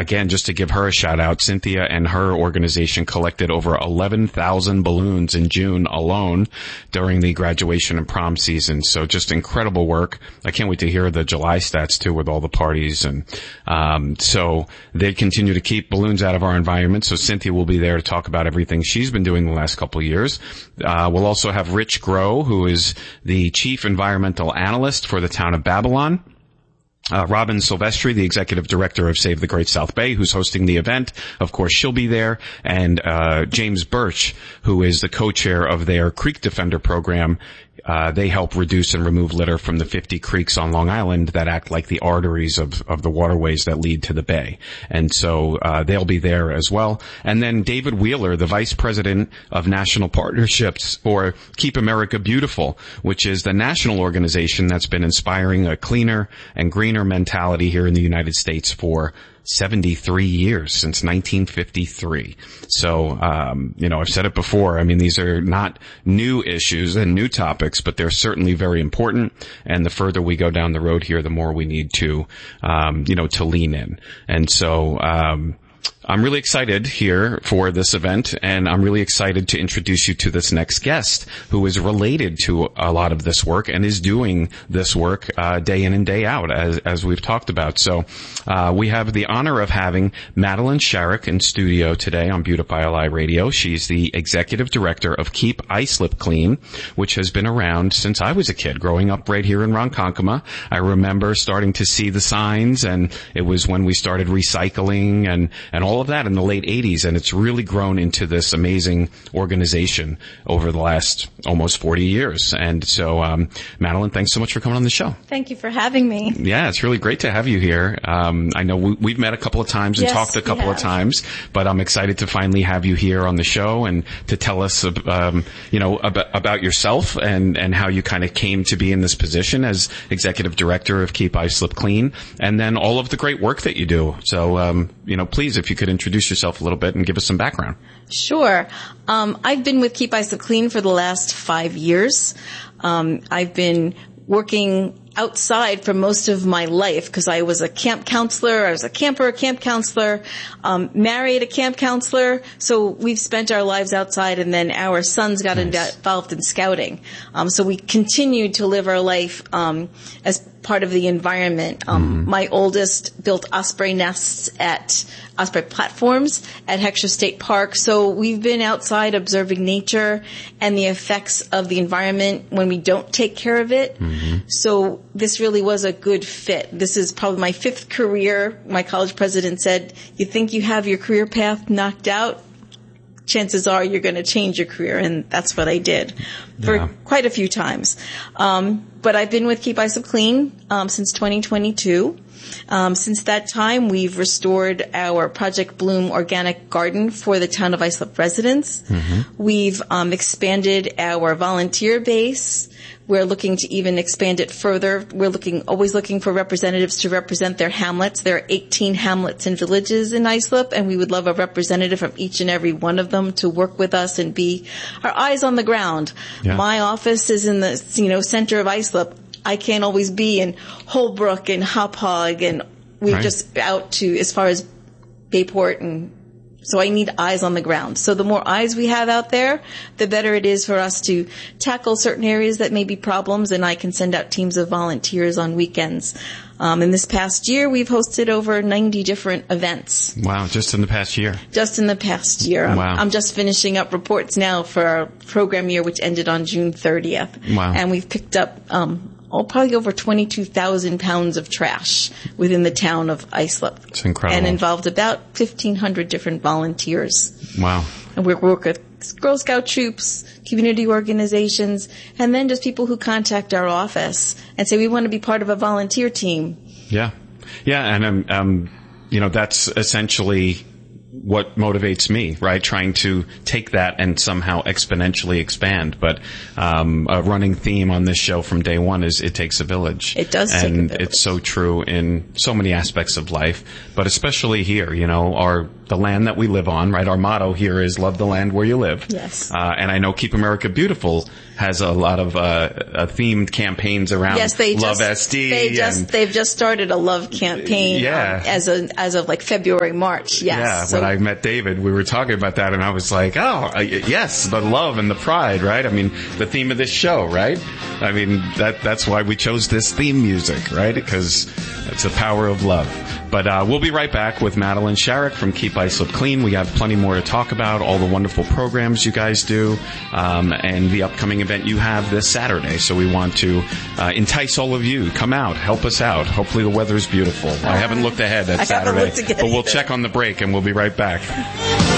again, just to give her a shout out, Cynthia and her organization collected over 11,000 balloons in June alone during the graduation and prom season. So just incredible work. I can't wait to hear the July stats too with all the parties. And, so they continue to keep balloons out of our environment. So Cynthia will be there to talk about everything she's been doing the last couple of years. We'll also have Rich Grow, who is the chief environmental analyst for the town of Babylon. Robin Silvestri, the executive director of Save the Great South Bay, who's hosting the event. Of course, she'll be there. And James Birch, who is the co-chair of their Creek Defender program. They help reduce and remove litter from the 50 creeks on Long Island that act like the arteries of the waterways that lead to the bay. And so they'll be there as well. And then David Wheeler, the vice president of national partnerships for Keep America Beautiful, which is the national organization that's been inspiring a cleaner and greener mentality here in the United States for 73 years, since 1953. So, I've said it before. I mean, these are not new issues and new topics, but they're certainly very important. And the further we go down the road here, the more we need to, to lean in. And so, I'm really excited here for this event, and I'm really excited to introduce you to this next guest who is related to a lot of this work and is doing this work day in and day out, as we've talked about. So we have the honor of having Madeline Sharrock in studio today on Beautify LI Radio. She's the executive director of Keep Islip Clean, which has been around since I was a kid, growing up right here in Ronkonkoma. I remember starting to see the signs, and it was when we started recycling and all of that in the late 80s, and it's really grown into this amazing organization over the last almost 40 years. And so, Madeline, thanks so much for coming on the show. Thank you for having me. Yeah, it's really great to have you here. I know we've met a couple of times and talked a couple of times, but I'm excited to finally have you here on the show and to tell us, about yourself and how you kind of came to be in this position as executive director of Keep Islip Clean, and then all of the great work that you do. So, please, if you could introduce yourself a little bit and give us some background. Sure. I've been with Keep Islip Clean for the last 5 years. I've been working outside for most of my life because I was a camp counselor. I was a camp counselor, married a camp counselor. So we've spent our lives outside, and then our sons got involved in scouting. So we continued to live our life as part of the environment. My oldest built osprey nests at osprey platforms at Heckscher State Park. So we've been outside observing nature and the effects of the environment when we don't take care of it. So this really was a good fit. This is probably my 5th career. My college president said, you think you have your career path knocked out? Chances are you're going to change your career, and that's what I did for quite a few times. But I've been with Keep Islip Clean since 2022. Since that time, we've restored our Project Bloom organic garden for the town of Islip residents. We've expanded our volunteer base. We're looking to even expand it further. We're always looking for representatives to represent their hamlets. There are 18 hamlets and villages in Islip, and we would love a representative from each and every one of them to work with us and be our eyes on the ground. Yeah. My office is in the center of Islip. I can't always be in Holbrook and Hauppauge, and we're just out to as far as Bayport, and so I need eyes on the ground. So the more eyes we have out there, the better it is for us to tackle certain areas that may be problems, and I can send out teams of volunteers on weekends. In this past year, we've hosted over 90 different events. Wow, just in the past year? Just in the past year. Wow. I'm just finishing up reports now for our program year, which ended on June 30th. Wow. And we've picked up probably over 22,000 pounds of trash within the town of Islip. It's incredible. And involved about 1,500 different volunteers. Wow. And we work with Girl Scout troops, community organizations, and then just people who contact our office and say, we want to be part of a volunteer team. Yeah. Yeah, and, that's essentially what motivates me, right? Trying to take that and somehow exponentially expand. But a running theme on this show from day one is it takes a village. It does take a village. And it's so true in so many aspects of life, but especially here, the land that we live on, right? Our motto here is love the land where you live. Yes. And I know Keep America Beautiful has a lot of themed campaigns around Love SD. They've just started a love campaign as of like February, March. Yes. Yeah, when I met David, we were talking about that, and I was like, yes, the love and the pride, right? I mean, the theme of this show, right? I mean, that's why we chose this theme music, right? Because it's the power of love. But we'll be right back with Madeline Sharrock from Keep Islip Clean. We have plenty more to talk about, all the wonderful programs you guys do, and the upcoming event you have this Saturday. So we want to entice all of you. Come out. Help us out. Hopefully the weather's beautiful. I haven't looked ahead at Saturday, but we'll check on the break, and we'll be right back.